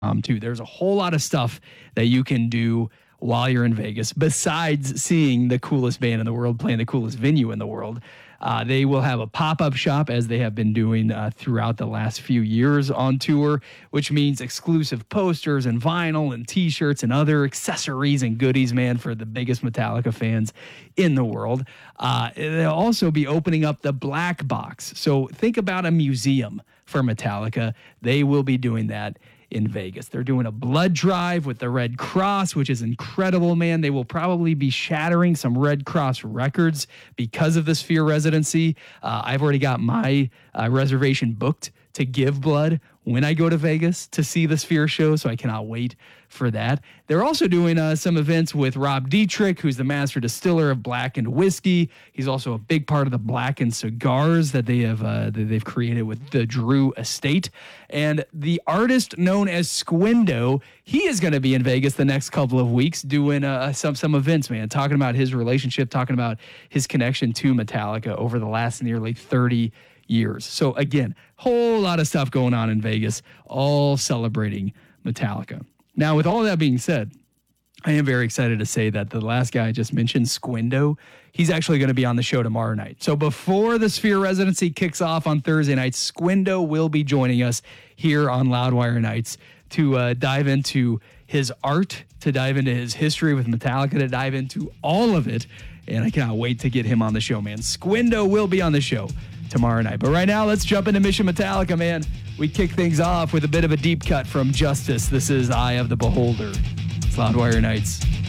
too. There's a whole lot of stuff that you can do while you're in Vegas besides seeing the coolest band in the world playing the coolest venue in the world. They will have a pop-up shop as they have been doing throughout the last few years on tour, which means exclusive posters and vinyl and t-shirts and other accessories and goodies, man, for the biggest Metallica fans in the world. They'll also be opening up the Black Box. So think about a museum for Metallica. They will be doing that in Vegas. They're doing a blood drive with the Red Cross, which is incredible, man. They will probably be shattering some Red Cross records because of the Sphere residency. I've already got my reservation booked to give blood when I go to Vegas to see the Sphere show, so I cannot wait for that. They're also doing some events with Rob Dietrich, who's the master distiller of Blackened whiskey. He's also a big part of the Blackened cigars that they've created with the Drew Estate. And the artist known as Squindo, he is going to be in Vegas the next couple of weeks doing some events, man, talking about his relationship, talking about his connection to Metallica over the last nearly 30 years. So again, whole lot of stuff going on in Vegas, all celebrating Metallica. Now, with all that being said, I am very excited to say that the last guy I just mentioned, Squindo, he's actually going to be on the show tomorrow night. So before the Sphere residency kicks off on Thursday night, Squindo will be joining us here on Loudwire Nights to dive into his art, to dive into his history with Metallica, to dive into all of it. And I cannot wait to get him on the show, man. Squindo will be on the show tomorrow night. But right now, let's jump into Mission Metallica, man. We kick things off with a bit of a deep cut from Justice. This is Eye of the Beholder. It's Loudwire Nights.